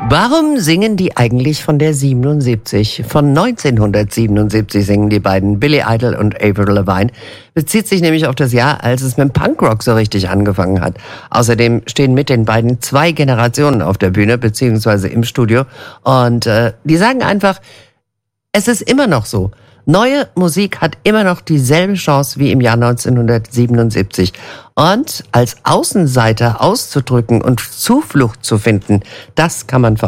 Warum singen die eigentlich von der 77? Von 1977 singen die beiden, Billy Idol und Avril Lavigne. Bezieht sich nämlich auf das Jahr, als es mit Punkrock so richtig angefangen hat. Außerdem stehen mit den beiden 2 Generationen auf der Bühne, beziehungsweise im Studio. Und die sagen einfach, es ist immer noch so. Neue Musik hat immer noch dieselbe Chance wie im Jahr 1977. Und als Außenseiter auszudrücken und Zuflucht zu finden, das kann man